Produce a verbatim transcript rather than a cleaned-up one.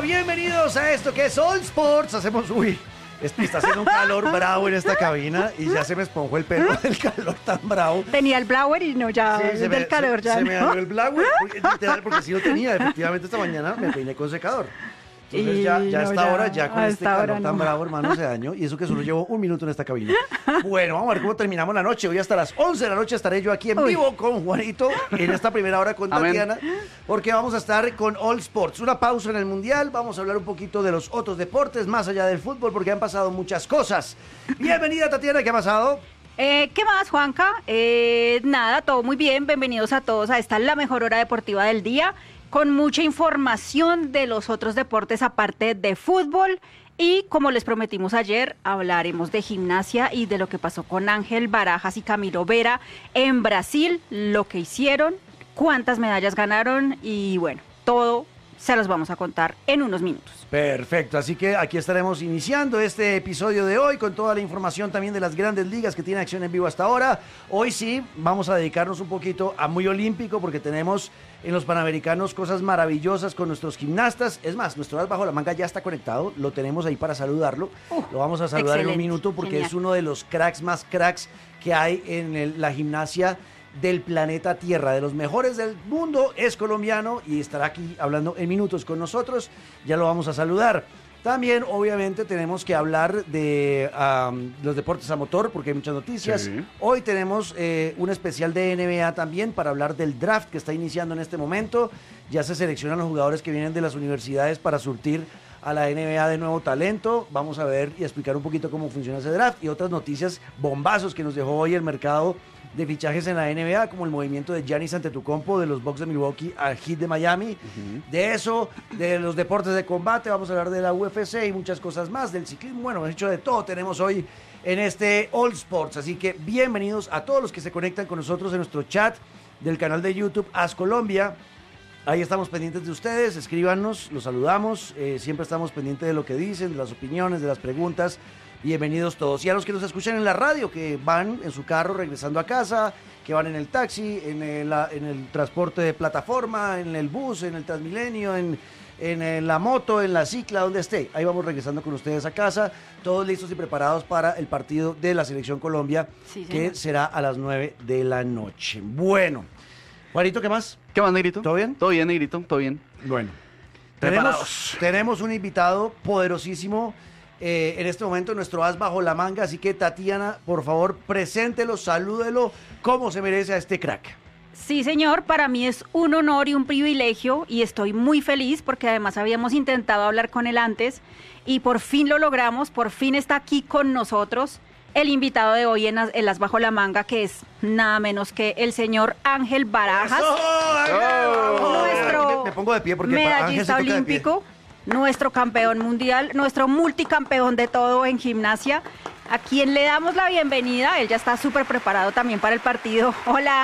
bienvenidos a esto que es All Sports. Hacemos, uy, está haciendo un calor bravo en esta cabina y ya se me esponjó el pelo del calor tan bravo. Tenía el blower y no, ya Sí, del me, calor se, ya se no. me dañó el blower, porque, literal, porque sí lo tenía. Efectivamente, esta mañana me peiné con secador. Entonces Y ya, ya a no, esta ya, hora, ya con a este esta calor hora tan no. bravo, hermano, se dañó. Y eso que solo llevo un minuto en esta cabina. Bueno, vamos a ver cómo terminamos la noche. Hoy hasta las once de la noche estaré yo aquí en Uy. vivo con Juanito en esta primera hora con Amén. Tatiana, porque vamos a estar con All Sports. Una pausa en el Mundial, vamos a hablar un poquito de los otros deportes, más allá del fútbol, porque han pasado muchas cosas. Bienvenida, Tatiana, ¿qué ha pasado? Eh, ¿Qué más, Juanca? Eh, nada, todo muy bien. Bienvenidos a todos a esta la mejor hora deportiva del día, con mucha información de los otros deportes aparte de fútbol. Y como les prometimos ayer, hablaremos de gimnasia y de lo que pasó con Ángel Barajas y Camilo Vera en Brasil, lo que hicieron, cuántas medallas ganaron y bueno, todo se los vamos a contar en unos minutos. Perfecto, así que aquí estaremos iniciando este episodio de hoy con toda la información también de las grandes ligas que tienen acción en vivo hasta ahora. Hoy sí, vamos a dedicarnos un poquito a muy olímpico porque tenemos en los Panamericanos cosas maravillosas con nuestros gimnastas. Es más, nuestro as bajo la manga ya está conectado, lo tenemos ahí para saludarlo. Uh, lo vamos a saludar en un excelente, minuto porque genial. es uno de los cracks más cracks que hay en el- la gimnasia del planeta Tierra, de los mejores del mundo, es colombiano y estará aquí hablando en minutos con nosotros, ya lo vamos a saludar. También, obviamente, tenemos que hablar de um, los deportes a motor, porque hay muchas noticias. Sí. Hoy tenemos eh, un especial de N B A también para hablar del draft que está iniciando en este momento. Ya se seleccionan los jugadores que vienen de las universidades para surtir a la N B A de nuevo talento. Vamos a ver y explicar un poquito cómo funciona ese draft y otras noticias, bombazos que nos dejó hoy el mercado de fichajes en la N B A, como el movimiento de Giannis Antetokounmpo de los Bucks de Milwaukee al Heat de Miami. Uh-huh. De eso, de los deportes de combate, vamos a hablar de la U F C y muchas cosas más, del ciclismo. Bueno, hemos hecho de todo, tenemos hoy en este All Sports. Así que bienvenidos a todos los que se conectan con nosotros en nuestro chat del canal de YouTube As Colombia. Ahí estamos pendientes de ustedes, escríbanos, los saludamos, eh, siempre estamos pendientes de lo que dicen, de las opiniones, de las preguntas. Bienvenidos todos. Y a los que nos escuchan en la radio, que van en su carro regresando a casa, que van en el taxi, en el, en el transporte de plataforma, en el bus, en el Transmilenio, en, en la moto, en la cicla, donde esté. Ahí vamos regresando con ustedes a casa, todos listos y preparados para el partido de la Selección Colombia, Sí, que señor. será a las nueve de la noche. Bueno, Juanito, ¿qué más? ¿Qué más, Negrito? ¿Todo bien? Todo bien, Negrito, todo bien. Bueno, Preparados. tenemos, tenemos un invitado poderosísimo eh, en este momento, nuestro as bajo la manga, así que Tatiana, por favor, preséntelo, salúdelo, como se merece a este crack. Sí, señor, para mí es un honor y un privilegio y estoy muy feliz porque además habíamos intentado hablar con él antes y por fin lo logramos, por fin está aquí con nosotros el invitado de hoy en As, en As Bajo la Manga, que es nada menos que el señor Ángel Barajas, ¡Eso! ¡Ángel! Nuestro me, me pongo de pie porque para Ángel medallista se toca de pie. olímpico, nuestro campeón mundial, nuestro multicampeón de todo en gimnasia, a quien le damos la bienvenida. Él ya está súper preparado también para el partido. Hola,